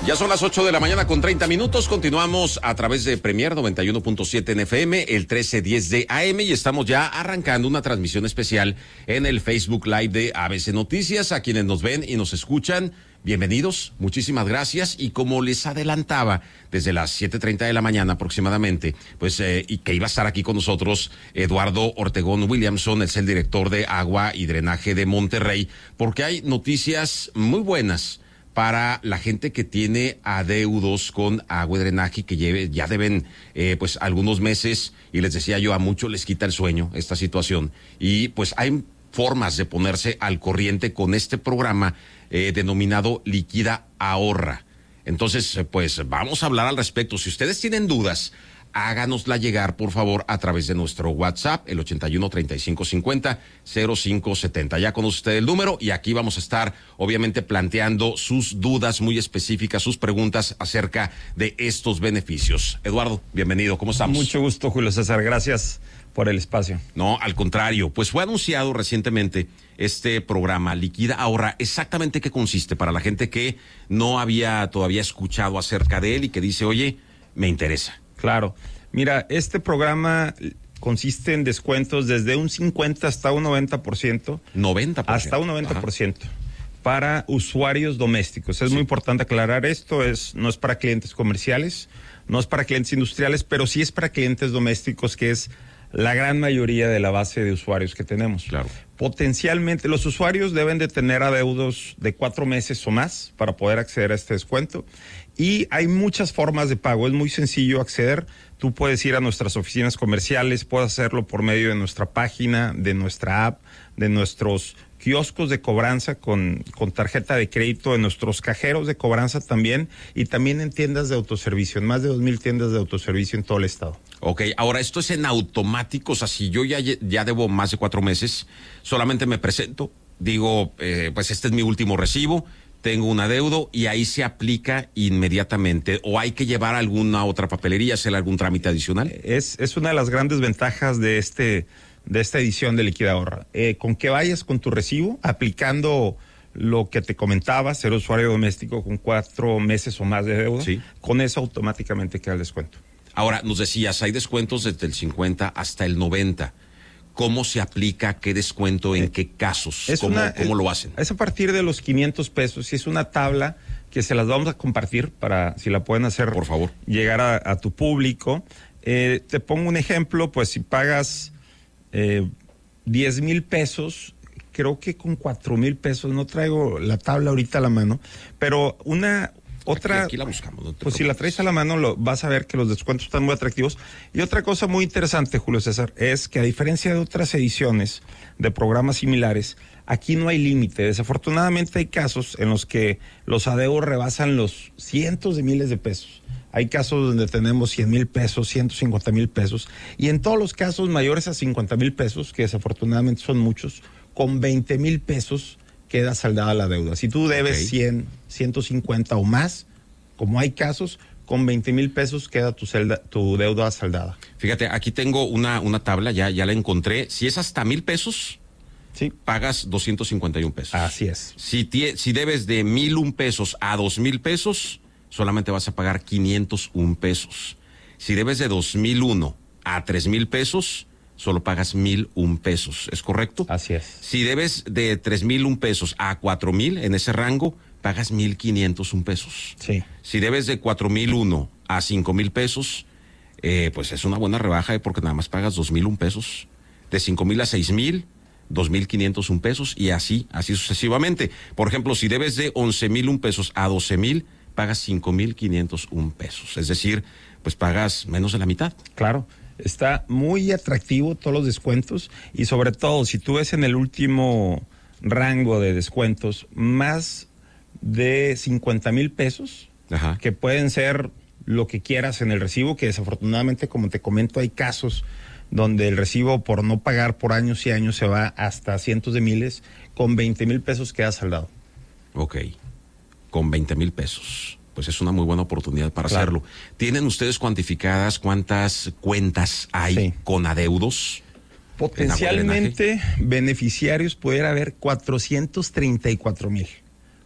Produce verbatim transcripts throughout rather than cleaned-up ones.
Ya son las ocho de la mañana con treinta minutos. Continuamos a través de Premier noventa y uno punto siete en F M, el trece diez de A M, y estamos ya arrancando una transmisión especial en el Facebook Live de A B C Noticias. A quienes nos ven y nos escuchan, bienvenidos, muchísimas gracias. Y como les adelantaba, desde las siete treinta de la mañana aproximadamente, pues, eh, y que iba a estar aquí con nosotros Eduardo Ortegón Williamson, es el director de Agua y Drenaje de Monterrey, porque hay noticias muy buenas para la gente que tiene adeudos con agua y drenaje, que lleve, ya deben eh, pues algunos meses, y les decía yo, a muchos les quita el sueño esta situación, y pues hay formas de ponerse al corriente con este programa eh, denominado Liquida Ahorra. Entonces, eh, pues vamos a hablar al respecto. Si ustedes tienen dudas, háganosla llegar, por favor, a través de nuestro WhatsApp, el ochenta y uno, treinta y cinco cincuenta, cero cinco setenta. Ya conoce usted el número, y aquí vamos a estar, obviamente, planteando sus dudas muy específicas, sus preguntas acerca de estos beneficios. Eduardo, bienvenido, ¿cómo estamos? Mucho gusto, Julio César, gracias por el espacio. No, al contrario, pues fue anunciado recientemente este programa Liquida Ahorra. ¿Exactamente qué consiste para la gente que no había todavía escuchado acerca de él y que dice, oye, me interesa? Claro. Mira, este programa consiste en descuentos desde un cincuenta hasta un noventa por ciento. noventa por ciento. Hasta un noventa por ciento. Ajá. Para usuarios domésticos. Es sí. muy importante aclarar esto. Es, no es para clientes comerciales, no es para clientes industriales, pero sí es para clientes domésticos, que es la gran mayoría de la base de usuarios que tenemos. Claro. Potencialmente, los usuarios deben de tener adeudos de cuatro meses o más para poder acceder a este descuento. Y hay muchas formas de pago, es muy sencillo acceder. Tú puedes ir a nuestras oficinas comerciales, puedes hacerlo por medio de nuestra página, de nuestra app, de nuestros kioscos de cobranza con, con tarjeta de crédito, en nuestros cajeros de cobranza también, y también en tiendas de autoservicio, en más de dos mil tiendas de autoservicio en todo el estado. Ok, ahora esto es en automático, o sea, si yo ya, ya debo más de cuatro meses, solamente me presento, digo, eh, pues este es mi último recibo, tengo un adeudo, y ahí se aplica inmediatamente, o hay que llevar alguna otra papelería, hacer algún trámite adicional. Es, es una de las grandes ventajas de este, de esta edición de Liquida Ahorra. Eh, con que vayas con tu recibo, aplicando lo que te comentaba, ser usuario doméstico con cuatro meses o más de deuda, sí. Con eso automáticamente queda el descuento. Ahora, nos decías, hay descuentos desde el cincuenta hasta el noventa. ¿Cómo se aplica? ¿Qué descuento? ¿En qué casos? Es ¿Cómo, una, cómo lo hacen? Es a partir de los quinientos pesos, y es una tabla que se las vamos a compartir para, si la pueden hacer, por favor, llegar a, a tu público. Eh, te pongo un ejemplo, pues si pagas eh, diez mil pesos, creo que con cuatro mil pesos, no traigo la tabla ahorita a la mano, pero una... Otra, aquí, aquí la buscamos. No te pues preocupes. Si la traes a la mano, lo, vas a ver que los descuentos están muy atractivos. Y otra cosa muy interesante, Julio César, es que a diferencia de otras ediciones de programas similares, aquí no hay límite. Desafortunadamente hay casos en los que los adeudos rebasan los cientos de miles de pesos. Hay casos donde tenemos cien mil pesos, ciento cincuenta mil pesos. Y en todos los casos mayores a cincuenta mil pesos, que desafortunadamente son muchos, con veinte mil pesos queda saldada la deuda. Si tú debes okay. cien, ciento cincuenta o más, como hay casos, con veinte mil pesos queda tu, celda, tu deuda saldada. Fíjate, aquí tengo una, una tabla, ya, ya la encontré. Si es hasta mil pesos, sí, pagas doscientos cincuenta y un pesos. Así es. Si, tie, si debes de mil un pesos a dos mil pesos, solamente vas a pagar quinientos un pesos. Si debes de dos mil uno a tres mil pesos, solo pagas mil un pesos, ¿es correcto? Así es. Si debes de tres mil un pesos a cuatro mil, en ese rango, pagas mil quinientos un pesos. Sí. Si debes de cuatro mil uno a cinco mil pesos, eh, pues es una buena rebaja, eh, porque nada más pagas dos mil un pesos. De cinco mil a seis mil, dos mil quinientos un pesos, y así, así sucesivamente. Por ejemplo, si debes de once mil un pesos a doce mil, pagas cinco mil quinientos un pesos. Es decir, pues pagas menos de la mitad. Claro. Está muy atractivo todos los descuentos, y sobre todo si tú ves en el último rango de descuentos más de cincuenta mil pesos, ajá, que pueden ser lo que quieras en el recibo, que desafortunadamente, como te comento, hay casos donde el recibo por no pagar por años y años se va hasta cientos de miles. Con veinte mil pesos queda saldado. Ok, con veinte mil pesos. Pues es una muy buena oportunidad para claro. hacerlo. ¿Tienen ustedes cuantificadas cuántas cuentas hay sí. con adeudos? Potencialmente beneficiarios pudiera haber cuatrocientos treinta y cuatro mil.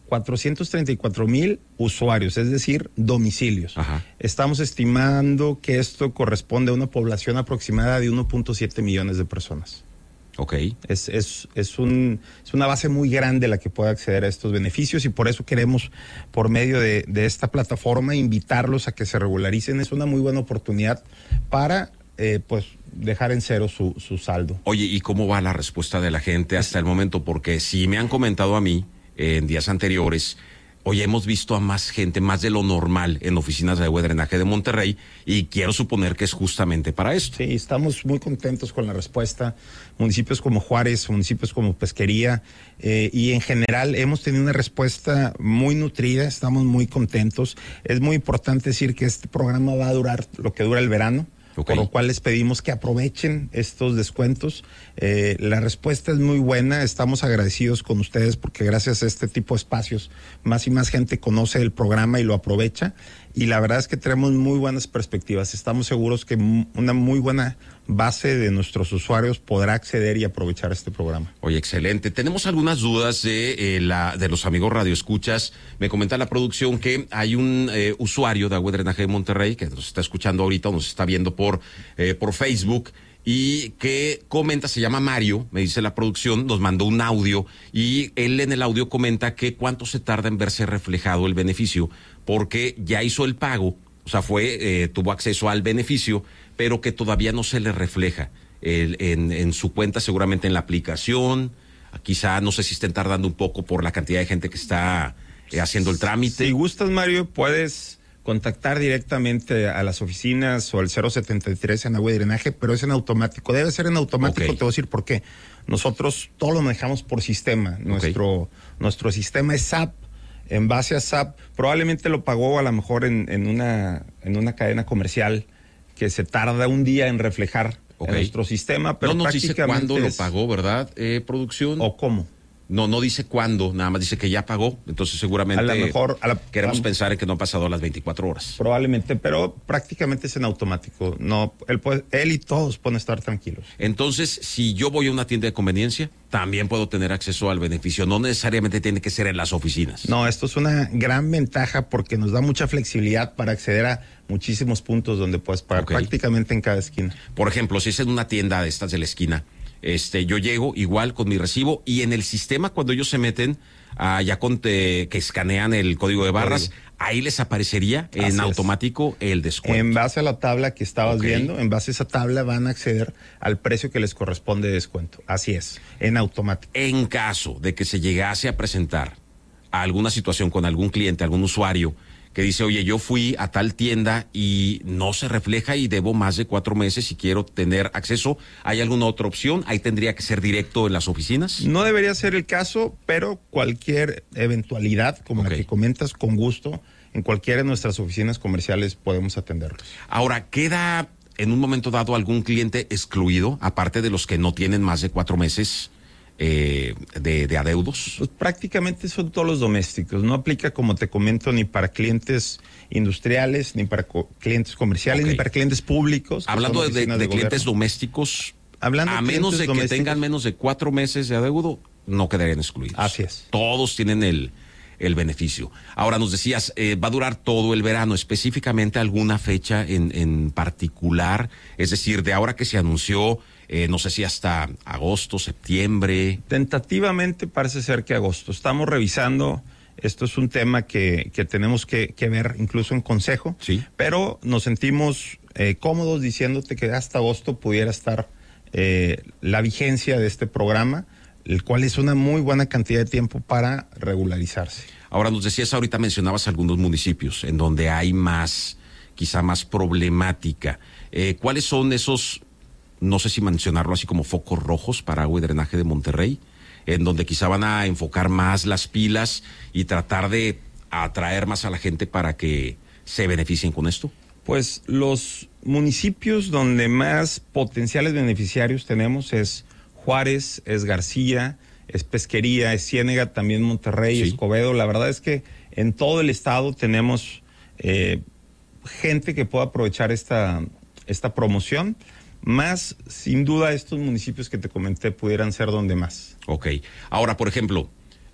cuatrocientos treinta y cuatro mil usuarios, es decir, domicilios. Ajá. Estamos estimando que esto corresponde a una población aproximada de uno punto siete millones de personas. Ok. Es, es, es, un, es una base muy grande la que puede acceder a estos beneficios y por eso queremos, por medio de, de esta plataforma, invitarlos a que se regularicen. Es una muy buena oportunidad para eh, pues dejar en cero su, su saldo. Oye, ¿y cómo va la respuesta de la gente hasta el momento? Porque si me han comentado a mí eh, en días anteriores, hoy hemos visto a más gente, más de lo normal, en oficinas de agua y drenaje de Monterrey, y quiero suponer que es justamente para esto. Sí, estamos muy contentos con la respuesta. Municipios como Juárez, municipios como Pesquería, eh, y en general hemos tenido una respuesta muy nutrida, estamos muy contentos. Es muy importante decir que este programa va a durar lo que dura el verano. Okay. Por lo cual les pedimos que aprovechen estos descuentos. Eh, la respuesta es muy buena, estamos agradecidos con ustedes porque gracias a este tipo de espacios más y más gente conoce el programa y lo aprovecha, y la verdad es que tenemos muy buenas perspectivas. Estamos seguros que una muy buena base de nuestros usuarios podrá acceder y aprovechar este programa. Oye, excelente. Tenemos algunas dudas de, eh, la, de los amigos radioescuchas. Me comenta la producción que hay un eh, usuario de agua y drenaje de Monterrey que nos está escuchando ahorita, nos está viendo por, eh, por Facebook, y que comenta, se llama Mario, me dice la producción, nos mandó un audio, y él en el audio comenta que cuánto se tarda en verse reflejado el beneficio, porque ya hizo el pago, o sea, fue, eh, tuvo acceso al beneficio, pero que todavía no se le refleja el, en, en su cuenta, seguramente en la aplicación, quizá no sé si estén tardando un poco por la cantidad de gente que está eh, haciendo el trámite. Si gustas, Mario, puedes contactar directamente a las oficinas o al cero setenta y tres en agua y drenaje, pero es en automático. Debe ser en automático, okay. Te voy a decir por qué. Nosotros todo lo manejamos por sistema. Okay. Nuestro, nuestro sistema es S A P. En base a S A P, probablemente lo pagó a lo mejor en, en, una, en una cadena comercial que se tarda un día en reflejar okay. en nuestro sistema, pero no nos prácticamente dice cuándo es... lo pagó, ¿verdad, eh, producción? ¿O cómo? No, no dice cuándo, nada más dice que ya pagó, entonces seguramente a lo mejor, a la, queremos a, pensar en que no ha pasado las veinticuatro horas. Probablemente, pero prácticamente es en automático. No, él, puede, él y todos pueden estar tranquilos. Entonces, si yo voy a una tienda de conveniencia, también puedo tener acceso al beneficio, no necesariamente tiene que ser en las oficinas. No, esto es una gran ventaja porque nos da mucha flexibilidad para acceder a muchísimos puntos donde puedes pagar, okay. prácticamente en cada esquina. Por ejemplo, si es en una tienda de estas de la esquina, Este, yo llego igual con mi recibo y en el sistema cuando ellos se meten uh, ya con te, que escanean el código de barras, código. Ahí les aparecería en Así automático es. El descuento. En base a la tabla que estabas okay. viendo, en base a esa tabla van a acceder al precio que les corresponde de descuento. Así es, en automático. En caso de que se llegase a presentar alguna situación con algún cliente, algún usuario que dice, oye, yo fui a tal tienda y no se refleja y debo más de cuatro meses y quiero tener acceso, ¿hay alguna otra opción? ¿Ahí tendría que ser directo en las oficinas? No debería ser el caso, pero cualquier eventualidad, como okay. la que comentas, con gusto, en cualquiera de nuestras oficinas comerciales podemos atenderlos. Ahora, ¿queda en un momento dado algún cliente excluido, aparte de los que no tienen más de cuatro meses? Eh, de, de adeudos? Pues prácticamente son todos los domésticos. No aplica, como te comento, ni para clientes industriales, ni para co clientes comerciales, okay. ni para clientes públicos. Hablando de, de, de clientes domésticos, Hablando a menos de que tengan menos de cuatro meses de adeudo, no quedarían excluidos. Así es. Todos tienen el, el beneficio. Ahora nos decías, eh, va a durar todo el verano, específicamente alguna fecha en, en particular, es decir, de ahora que se anunció, Eh, no sé si hasta agosto, septiembre. Tentativamente parece ser que agosto. Estamos revisando, esto es un tema que, que tenemos que, que ver incluso en consejo, sí. pero nos sentimos eh, cómodos diciéndote que hasta agosto pudiera estar eh, la vigencia de este programa, el cual es una muy buena cantidad de tiempo para regularizarse. Ahora nos decías, ahorita mencionabas algunos municipios en donde hay más, quizá más problemática. Eh, ¿Cuáles son esos, no sé si mencionarlo así como focos rojos para agua y drenaje de Monterrey, en donde quizá van a enfocar más las pilas y tratar de atraer más a la gente para que se beneficien con esto? Pues los municipios donde más potenciales beneficiarios tenemos es Juárez, es García, es Pesquería, es Ciénega, también Monterrey, sí. Escobedo. La verdad es que en todo el estado tenemos eh, gente que pueda aprovechar esta, esta promoción. Más, sin duda, estos municipios que te comenté pudieran ser donde más. Ok. Ahora, por ejemplo,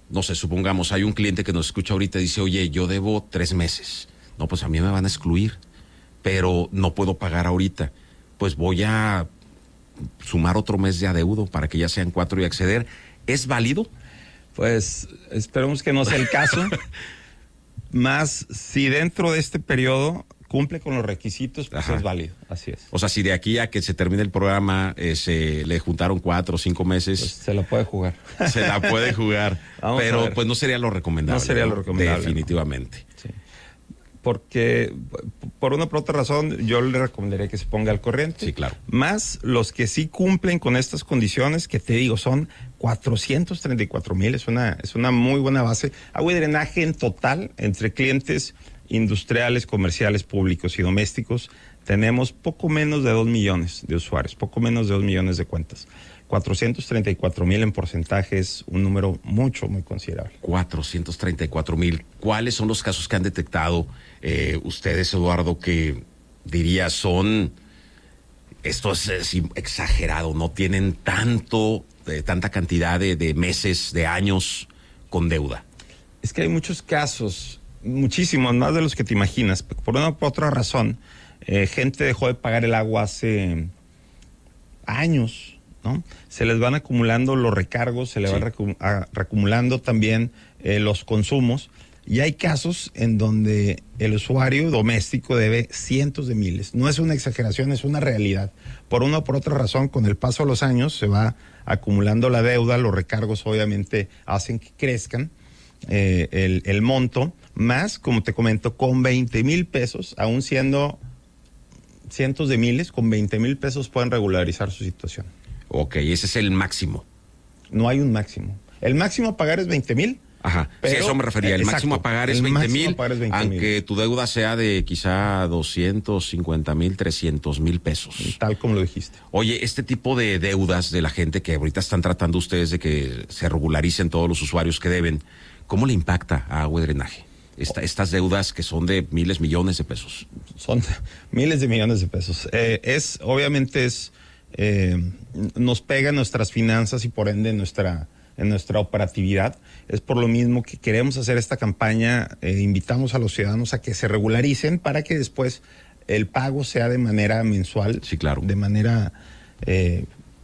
no sé, supongamos, hay un cliente que nos escucha ahorita y dice, oye, yo debo tres meses. No, pues a mí me van a excluir, pero no puedo pagar ahorita. Pues voy a sumar otro mes de adeudo para que ya sean cuatro y acceder. ¿Es válido? Pues esperemos que no sea el caso. Más si dentro de este periodo cumple con los requisitos, pues Ajá. es válido, así es. O sea, si de aquí a que se termine el programa eh, se le juntaron cuatro o cinco meses... Pues se la puede jugar. Se la puede jugar, pero pues no sería lo recomendable. No sería lo recomendable. Definitivamente. No. Sí. Porque por una o por otra razón yo le recomendaría que se ponga al corriente. Sí, claro. Más los que sí cumplen con estas condiciones, que te digo, son cuatrocientos treinta y cuatro mil, es una, es una muy buena base. Agua y drenaje en total, entre clientes industriales, comerciales, públicos y domésticos, tenemos poco menos de dos millones de usuarios, poco menos de dos millones de cuentas. cuatrocientos treinta y cuatro mil en porcentaje es un número mucho, muy considerable. cuatrocientos treinta y cuatro mil. ¿Cuáles son los casos que han detectado eh, ustedes, Eduardo, que diría son, esto es, es exagerado, no tienen tanto, eh, tanta cantidad de, de meses, de años con deuda? Es que hay muchos casos, muchísimos, más de los que te imaginas. Por una u otra razón, eh, gente dejó de pagar el agua hace años, ¿no? Se les van acumulando los recargos, se les sí. van recu- a, reacumulando también eh, los consumos, y hay casos en donde el usuario doméstico debe cientos de miles. No es una exageración, es una realidad. Por una o por otra razón, con el paso de los años se va acumulando la deuda, los recargos obviamente hacen que crezcan eh, el, el monto, más, como te comento, con veinte mil pesos, aún siendo cientos de miles, con veinte mil pesos pueden regularizar su situación. Ok, ese es el máximo. No hay un máximo. El máximo a pagar es veinte mil. Ajá, pero, sí, eso me refería. El exacto, máximo a pagar es veinte mil, aunque tu deuda sea de quizá doscientos cincuenta mil, trescientos mil pesos. Tal como lo dijiste. Oye, este tipo de deudas de la gente que ahorita están tratando ustedes de que se regularicen todos los usuarios que deben, ¿cómo le impacta a Agua y Drenaje? Esta, estas deudas que son de miles, millones de pesos. Son miles de millones de pesos. Eh, es, obviamente es, eh, nos pega en nuestras finanzas y por ende nuestra... en nuestra operatividad. Es por lo mismo que queremos hacer esta campaña, eh, invitamos a los ciudadanos a que se regularicen para que después el pago sea de manera mensual, sí, claro, de manera eh,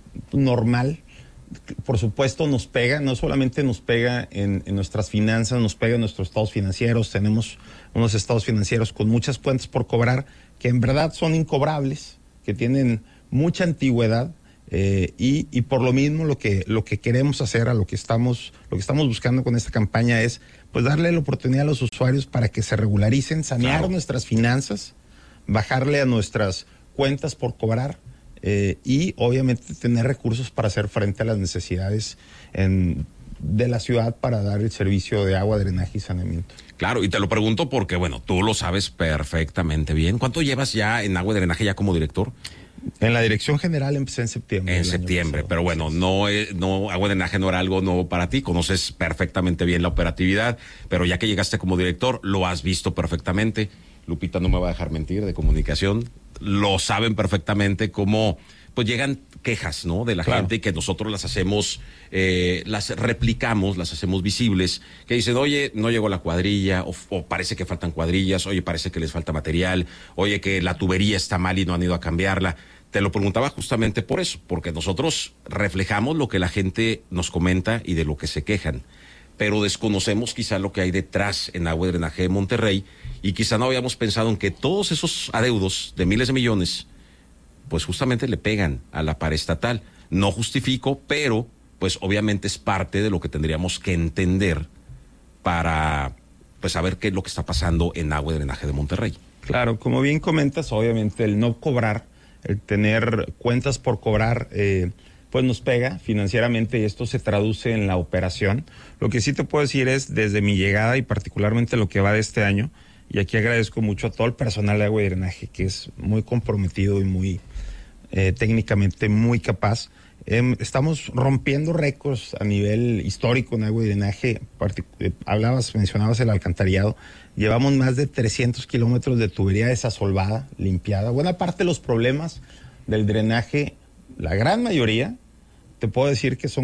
normal. Por supuesto nos pega, no solamente nos pega en, en nuestras finanzas, nos pega en nuestros estados financieros. Tenemos unos estados financieros con muchas cuentas por cobrar que en verdad son incobrables, que tienen mucha antigüedad. Eh, y, y por lo mismo lo que lo que queremos hacer, a lo que estamos lo que estamos buscando con esta campaña es pues darle la oportunidad a los usuarios para que se regularicen, sanear claro. nuestras finanzas, bajarle a nuestras cuentas por cobrar eh, y obviamente tener recursos para hacer frente a las necesidades en, de la ciudad para dar el servicio de agua, drenaje y saneamiento. Claro, y te lo pregunto porque, bueno, tú lo sabes perfectamente bien. ¿Cuánto llevas ya en agua y drenaje ya como director? En la dirección general empecé en septiembre. En septiembre, pero bueno, no, no, agua de drenaje no era algo nuevo para ti, conoces perfectamente bien la operatividad, pero ya que llegaste como director, lo has visto perfectamente. Lupita no me va a dejar mentir, de comunicación, lo saben perfectamente cómo, pues llegan quejas, ¿no? De la claro. gente y que nosotros las hacemos, eh, las replicamos, las hacemos visibles, que dicen, oye, no llegó la cuadrilla, o, o parece que faltan cuadrillas, oye, parece que les falta material, oye, que la tubería está mal y no han ido a cambiarla. Te lo preguntaba justamente por eso, porque nosotros reflejamos lo que la gente nos comenta y de lo que se quejan, pero desconocemos quizá lo que hay detrás en Agua y Drenaje de Monterrey, y quizá no habíamos pensado en que todos esos adeudos de miles de millones pues justamente le pegan a la paraestatal. No justifico, pero pues obviamente es parte de lo que tendríamos que entender para pues saber qué es lo que está pasando en Agua y Drenaje de Monterrey. Claro, como bien comentas, obviamente el no cobrar, el tener cuentas por cobrar, eh, pues nos pega financieramente y esto se traduce en la operación. Lo que sí te puedo decir es, desde mi llegada y particularmente lo que va de este año, y aquí agradezco mucho a todo el personal de Agua y Drenaje, que es muy comprometido y muy eh, técnicamente muy capaz. Eh, estamos rompiendo récords a nivel histórico en Agua y Drenaje. Eh, hablabas, mencionabas el alcantarillado. Llevamos más de trescientos kilómetros de tubería desasolvada, limpiada. Buena parte de los problemas del drenaje, la gran mayoría, te puedo decir que son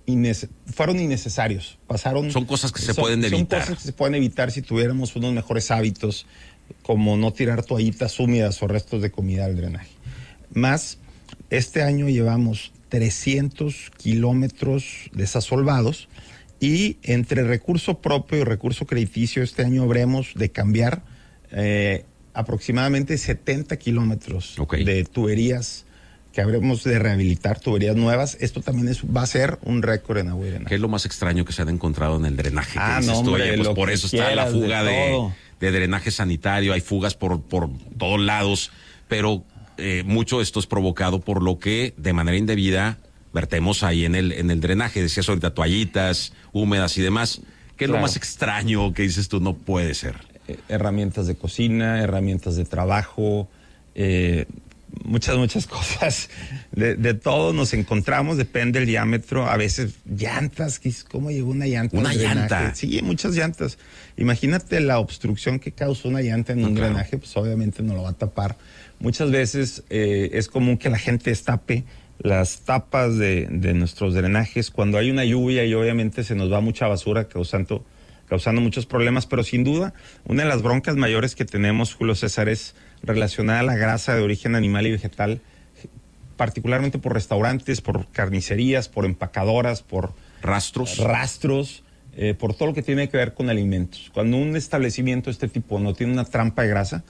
innece- fueron innecesarios. Pasaron. Son cosas que se son, pueden evitar. Son cosas que se pueden evitar si tuviéramos unos mejores hábitos, como no tirar toallitas húmedas o restos de comida al drenaje. Más, este año llevamos trescientos kilómetros desasolvados y entre recurso propio y recurso crediticio este año habremos de cambiar eh, aproximadamente setenta kilómetros okay. de tuberías que habremos de rehabilitar, tuberías nuevas. Esto también es, va a ser un récord en agua y drenaje. ¿Qué es lo más extraño que se han encontrado en el drenaje? Ah, no, hombre, pues por eso está la fuga de, de, de drenaje sanitario, hay fugas por, por todos lados, pero eh, mucho de esto es provocado por lo que de manera indebida vertemos ahí en el, en el drenaje. Decías ahorita toallitas húmedas y demás. ¿Qué es claro. lo más extraño que dices tú? No puede ser. Eh, herramientas de cocina, herramientas de trabajo, eh, muchas, muchas cosas. De, de todo nos encontramos, depende del diámetro. A veces llantas, ¿cómo llegó una llanta? Una llanta. Sí, muchas llantas. Imagínate la obstrucción que causa una llanta en no, un claro. drenaje, pues obviamente no lo va a tapar. Muchas veces eh, es común que la gente destape las tapas de, de nuestros drenajes cuando hay una lluvia y obviamente se nos va mucha basura causando, causando muchos problemas, pero sin duda una de las broncas mayores que tenemos, Julio César, es relacionada a la grasa de origen animal y vegetal, particularmente por restaurantes, por carnicerías, por empacadoras, por rastros, rastros eh, por todo lo que tiene que ver con alimentos. Cuando un establecimiento de este tipo no tiene una trampa de grasa,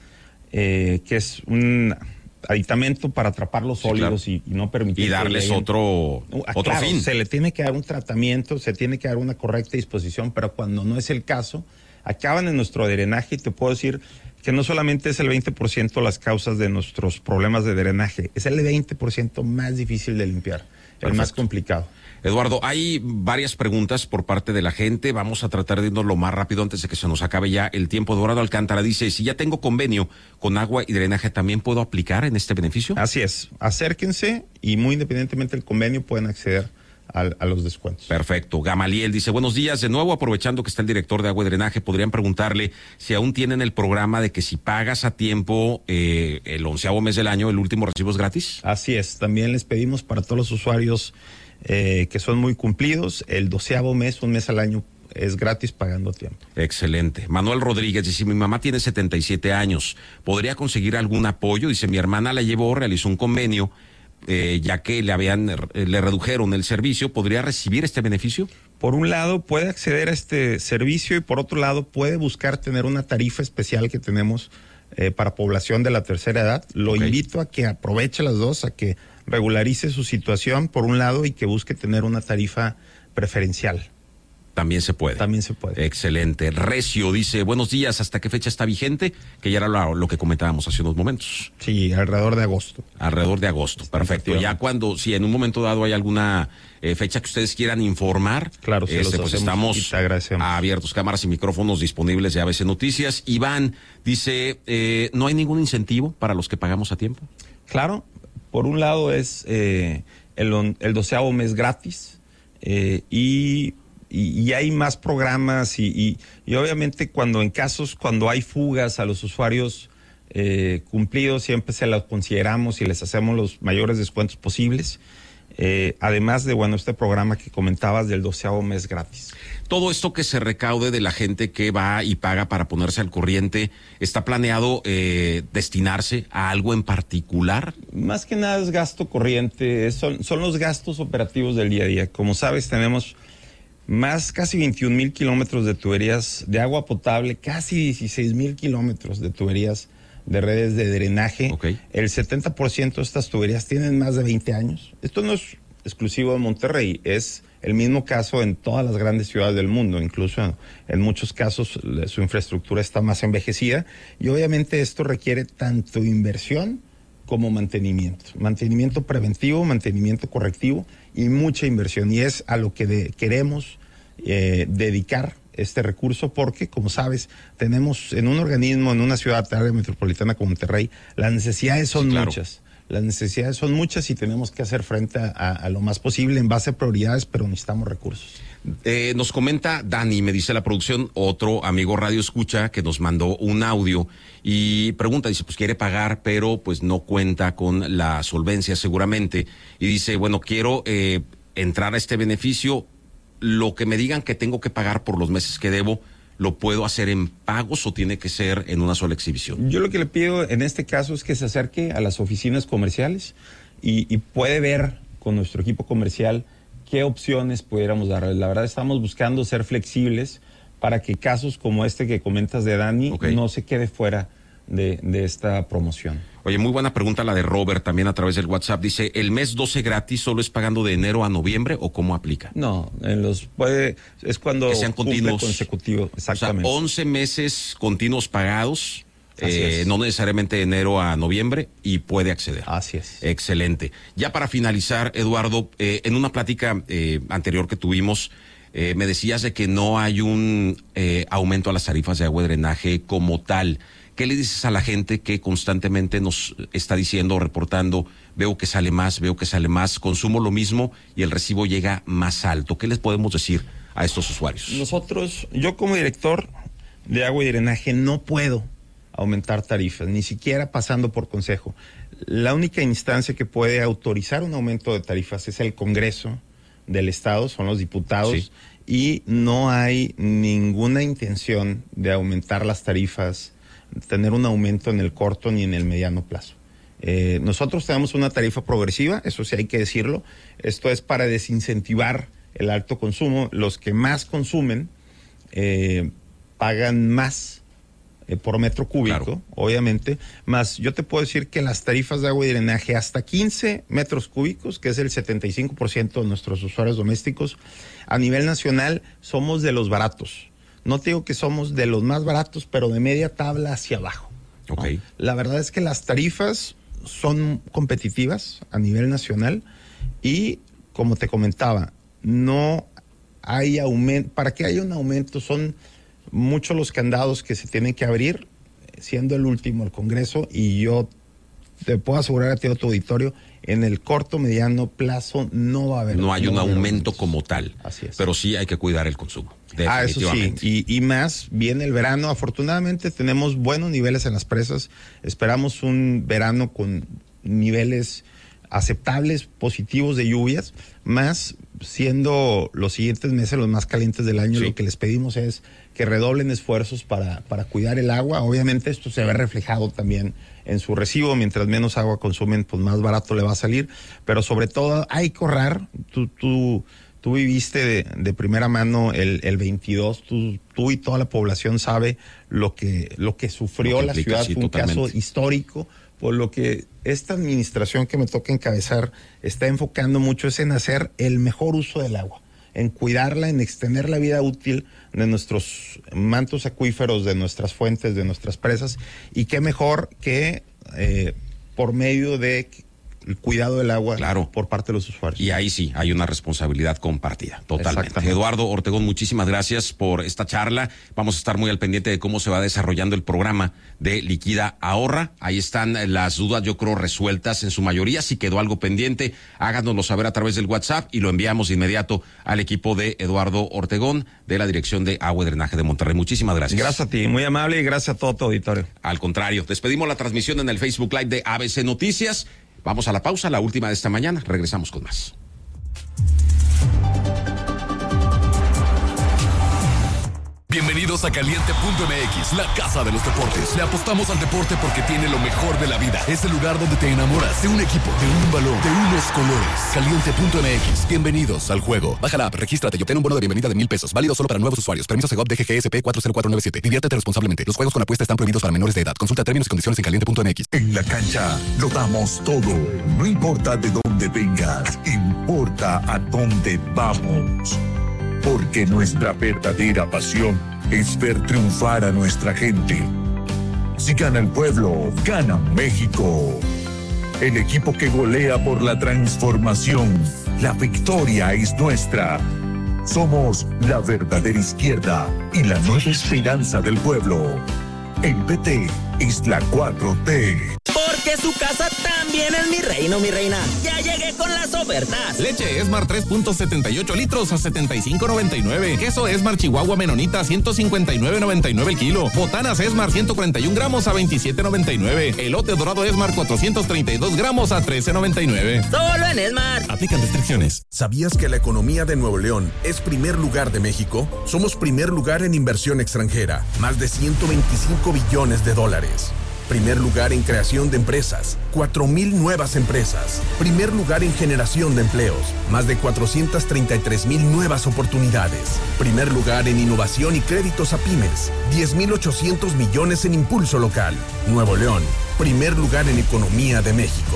eh, que es un aditamento para atrapar los sólidos, sí, claro. y, y no permitir... Y darles que otro, ah, otro claro, fin. Se le tiene que dar un tratamiento, se tiene que dar una correcta disposición, pero cuando no es el caso, acaban en nuestro drenaje y te puedo decir que no solamente es el veinte por ciento las causas de nuestros problemas de drenaje, es el veinte por ciento más difícil de limpiar, Perfecto. el más complicado. Eduardo, hay varias preguntas por parte de la gente. Vamos a tratar de irnos lo más rápido antes de que se nos acabe ya el tiempo. Eduardo Alcántara dice, si ya tengo convenio con agua y drenaje, ¿también puedo aplicar en este beneficio? Así es. Acérquense y muy independientemente del convenio pueden acceder a, a los descuentos. Perfecto. Gamaliel dice, buenos días. De nuevo, aprovechando que está el director de agua y drenaje, podrían preguntarle si aún tienen el programa de que si pagas a tiempo eh, el onceavo mes del año, el último recibo es gratis. Así es. También les pedimos para todos los usuarios Eh, que son muy cumplidos, el doceavo mes, un mes al año, es gratis pagando a tiempo. Excelente. Manuel Rodríguez dice, mi mamá tiene setenta y siete años, ¿podría conseguir algún apoyo? Dice, mi hermana la llevó, realizó un convenio, eh, ya que le habían, eh, le redujeron el servicio, ¿podría recibir este beneficio? Por un lado, puede acceder a este servicio y por otro lado, puede buscar tener una tarifa especial que tenemos eh, para población de la tercera edad. Lo okay. invito a que aproveche las dos, a que regularice su situación por un lado y que busque tener una tarifa preferencial. También se puede. También se puede. Excelente. Recio dice, buenos días, ¿hasta qué fecha está vigente? Que ya era lo, lo que comentábamos hace unos momentos. Sí, alrededor de agosto. Alrededor de agosto, perfecto. Ya cuando, si en un momento dado hay alguna eh, fecha que ustedes quieran informar, claro, se este, los pues estamos abiertos, cámaras y micrófonos disponibles de A B C Noticias. Iván dice, eh, ¿no hay ningún incentivo para los que pagamos a tiempo? Claro. Por un lado es eh, el, el doceavo mes gratis eh, y, y, y hay más programas y, y, y obviamente cuando en casos, cuando hay fugas a los usuarios eh, cumplidos, siempre se las consideramos y les hacemos los mayores descuentos posibles. Eh, además de, bueno, este programa que comentabas del doceavo mes gratis. Todo esto que se recaude de la gente que va y paga para ponerse al corriente, ¿está planeado eh, destinarse a algo en particular? Más que nada es gasto corriente, es, son, son los gastos operativos del día a día. Como sabes, tenemos más casi veintiún mil kilómetros de tuberías de agua potable, casi dieciséis mil kilómetros de tuberías de redes de drenaje. Okay. El setenta por ciento de estas tuberías tienen más de veinte años. Esto no es exclusivo de Monterrey, es el mismo caso en todas las grandes ciudades del mundo, incluso en muchos casos su infraestructura está más envejecida y obviamente esto requiere tanto inversión como mantenimiento. Mantenimiento preventivo, mantenimiento correctivo y mucha inversión y es a lo que de, queremos eh, dedicar este recurso porque, como sabes, tenemos en un organismo, en una ciudad, área metropolitana como Monterrey, las necesidades son sí, claro. muchas. Las necesidades son muchas y tenemos que hacer frente a, a, a lo más posible en base a prioridades, pero necesitamos recursos. Eh, nos comenta Dani, me dice la producción, otro amigo Radio Escucha que nos mandó un audio y pregunta, dice, pues quiere pagar, pero pues no cuenta con la solvencia seguramente. Y dice, bueno, quiero... Eh, entrar a este beneficio, lo que me digan que tengo que pagar por los meses que debo, ¿lo puedo hacer en pagos o tiene que ser en una sola exhibición? Yo lo que le pido en este caso es que se acerque a las oficinas comerciales y, y puede ver con nuestro equipo comercial qué opciones pudiéramos dar. La verdad estamos buscando ser flexibles para que casos como este que comentas de Dani okay. no se quede fuera de, de esta promoción. Oye, muy buena pregunta la de Robert también a través del WhatsApp. Dice, ¿el mes doce gratis solo es pagando de enero a noviembre o cómo aplica? No, en los puede es cuando que sean continuos, consecutivo, exactamente. O sea, once meses continuos pagados, eh, no necesariamente de enero a noviembre, y puede acceder. Así es. Excelente. Ya para finalizar, Eduardo, eh, en una plática eh, anterior que tuvimos, eh, me decías de que no hay un eh, aumento a las tarifas de agua y drenaje como tal. ¿Qué le dices a la gente que constantemente nos está diciendo o reportando, veo que sale más, veo que sale más, consumo lo mismo y el recibo llega más alto? ¿Qué les podemos decir a estos usuarios? Nosotros, yo como director de agua y drenaje no puedo aumentar tarifas, ni siquiera pasando por consejo. La única instancia que puede autorizar un aumento de tarifas es el Congreso del Estado, son los diputados, sí. Y no hay ninguna intención de aumentar las tarifas, tener un aumento en el corto ni en el mediano plazo. Eh, nosotros tenemos una tarifa progresiva, eso sí hay que decirlo. Esto es para desincentivar el alto consumo. Los que más consumen eh, pagan más eh, por metro cúbico, claro. Obviamente. Más yo te puedo decir que las tarifas de agua y drenaje hasta quince metros cúbicos, que es el setenta y cinco por ciento de nuestros usuarios domésticos, a nivel nacional somos de los baratos. No te digo que somos de los más baratos, pero de media tabla hacia abajo. Okay. ¿No? La verdad es que las tarifas son competitivas a nivel nacional y, como te comentaba, no hay aumento. Para que haya un aumento son muchos los candados que se tienen que abrir, siendo el último el Congreso, y yo te puedo asegurar a ti, a tu auditorio, en el corto, mediano plazo no va a haber. No hay no un aumento como tal. Así es. Pero sí hay que cuidar el consumo. Ah, eso sí. Y, y más, viene el verano. Afortunadamente tenemos buenos niveles en las presas. Esperamos un verano con niveles aceptables, positivos de lluvias, más siendo los siguientes meses los más calientes del año. Sí. Lo que les pedimos es que redoblen esfuerzos para, para cuidar el agua. Obviamente esto se ve reflejado también en su recibo. Mientras menos agua consumen, pues más barato le va a salir. Pero sobre todo hay que ahorrar. Tú, tú, tú viviste de, de primera mano el, el veintidós. Tú, tú y toda la población sabe lo que, lo que sufrió lo que la implica, ciudad. Sí, fue un totalmente. Caso histórico. Por lo que esta administración que me toca encabezar está enfocando mucho es en hacer el mejor uso del agua, en cuidarla, en extender la vida útil de nuestros mantos acuíferos, de nuestras fuentes, de nuestras presas, y qué mejor que eh, por medio de el cuidado del agua, claro, por parte de los usuarios. Y ahí sí hay una responsabilidad compartida, totalmente. Eduardo Ortegón, muchísimas gracias por esta charla. Vamos a estar muy al pendiente de cómo se va desarrollando el programa de Liquida Ahorra. Ahí están las dudas, yo creo, resueltas en su mayoría. Si quedó algo pendiente, háganoslo saber a través del WhatsApp y lo enviamos de inmediato al equipo de Eduardo Ortegón de la Dirección de Agua y Drenaje de Monterrey. Muchísimas gracias. Gracias a ti, muy amable, y gracias a todo tu auditorio. Al contrario, despedimos la transmisión en el Facebook Live de A B C Noticias. Vamos a la pausa, la última de esta mañana. Regresamos con más. Bienvenidos a Caliente punto M X, la casa de los deportes. Le apostamos al deporte porque tiene lo mejor de la vida. Es el lugar donde te enamoras de un equipo, de un balón, de unos colores. Caliente punto M X, bienvenidos al juego. Baja la app, regístrate y obtén un bono de bienvenida de mil pesos. Válido solo para nuevos usuarios. Permiso Segov D G G S P cuatro cero cuatro nueve siete. Diviértete responsablemente. Los juegos con apuesta están prohibidos para menores de edad. Consulta términos y condiciones en caliente punto M X. En la cancha lo damos todo. No importa de dónde vengas, importa a dónde vamos. Porque nuestra verdadera pasión es ver triunfar a nuestra gente. Si gana el pueblo, gana México. El equipo que golea por la transformación. La victoria es nuestra. Somos la verdadera izquierda y la nueva esperanza del pueblo. El P T es la cuatro T. Por porque su casa también es mi reino, mi reina. Ya llegué con las ofertas. Leche Esmar tres punto setenta y ocho litros a setenta y cinco noventa y nueve. Queso Esmar Chihuahua Menonita ciento cincuenta y nueve noventa y nueve el kilo. Botanas Esmar ciento cuarenta y un gramos a veintisiete noventa y nueve. Elote dorado Esmar cuatrocientos treinta y dos gramos a trece noventa y nueve. Solo en Esmar. Aplican restricciones. ¿Sabías que la economía de Nuevo León es primer lugar de México? Somos primer lugar en inversión extranjera, más de ciento veinticinco billones de dólares. Primer lugar en creación de empresas, cuatro mil nuevas empresas. Primer lugar en generación de empleos, más de cuatrocientas treinta y tres mil nuevas oportunidades. Primer lugar en innovación y créditos a pymes, diez mil ochocientos millones en impulso local. Nuevo León, primer lugar en economía de México.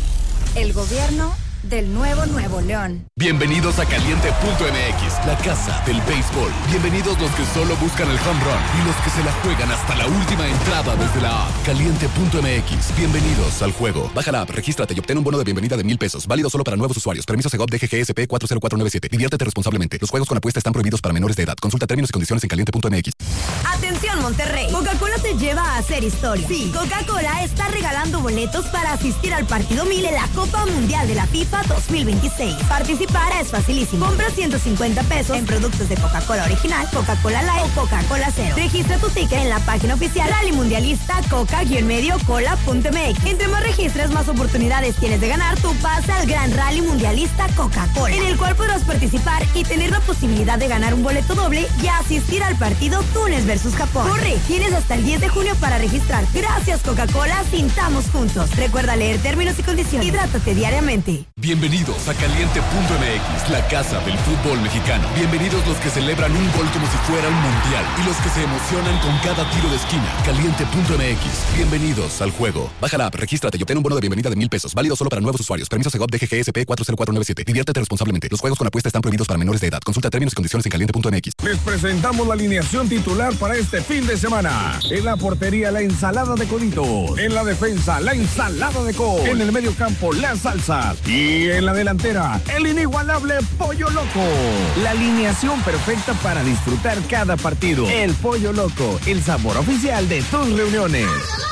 El gobierno del nuevo Nuevo León. Bienvenidos a Caliente punto M X, la casa del béisbol. Bienvenidos los que solo buscan el home run y los que se la juegan hasta la última entrada desde la app. Caliente punto M X, bienvenidos al juego. Baja la app, regístrate y obtén un bono de bienvenida de mil pesos. Válido solo para nuevos usuarios. Permiso Segov D G G S P cuatro cero cuatro nueve siete. Diviértete responsablemente. Los juegos con apuesta están prohibidos para menores de edad. Consulta términos y condiciones en caliente punto M X. Atención Monterrey, Coca-Cola te lleva a hacer historia. Sí, Coca-Cola está regalando boletos para asistir al partido mil en la Copa Mundial de la FIFA dos mil veintiséis. Participar es facilísimo. Compra ciento cincuenta pesos en productos de Coca-Cola original, Coca-Cola Light o Coca-Cola Cero. Registra tu ticket en la página oficial Rally Mundialista Coca-Medio Cola punto M X. Entre más registres, más oportunidades tienes de ganar tu pase al Gran Rally Mundialista Coca-Cola, en el cual podrás participar y tener la posibilidad de ganar un boleto doble y asistir al partido Túnez versus Japón. Corre, tienes hasta el diez de junio para registrar. Gracias Coca-Cola, sintamos juntos. Recuerda leer términos y condiciones. Hidrátate diariamente. Bienvenidos a Caliente punto M X, la casa del fútbol mexicano. Bienvenidos los que celebran un gol como si fuera un mundial y los que se emocionan con cada tiro de esquina. Caliente punto M X, bienvenidos al juego. Baja la app, regístrate y obtén un bono de bienvenida de mil pesos. Válido solo para nuevos usuarios. Permiso Segov D G G S P cuatro cero cuatro nueve siete. Diviértete responsablemente. Los juegos con apuesta están prohibidos para menores de edad. Consulta términos y condiciones en caliente punto M X. Les presentamos la alineación titular para este fin de semana. En la portería, la ensalada de coditos. En la defensa, la ensalada de col. En el medio campo, la salsa. Y en la delantera, el inigualable Pollo Loco. La alineación perfecta para disfrutar cada partido. El Pollo Loco, el sabor oficial de tus reuniones.